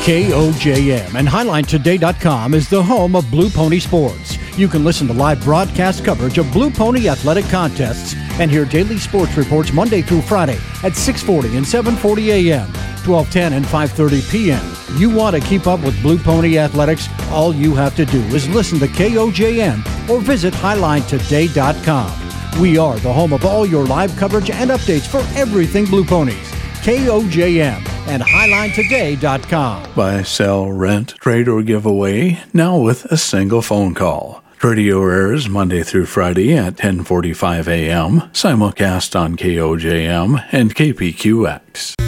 KOJM and HighlineToday.com is the home of Blue Pony Sports. You can listen to live broadcast coverage of Blue Pony athletic contests and hear daily sports reports Monday through Friday at 6:40 and 7:40 a.m., 12:10 and 5:30 p.m. You want to keep up with Blue Pony athletics? All you have to do is listen to KOJM or visit HighlineToday.com. We are the home of all your live coverage and updates for everything Blue Ponies. KOJM and HighlineToday.com. Buy, sell, rent, trade, or give away, now with a single phone call. Radio airs Monday through Friday at 10:45 a.m., simulcast on KOJM and KPQX.